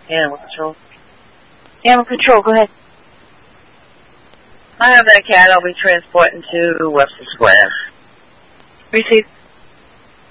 Animal Control. Animal Control, go ahead. I have that cat. I'll be transporting to Webster Square. Receive.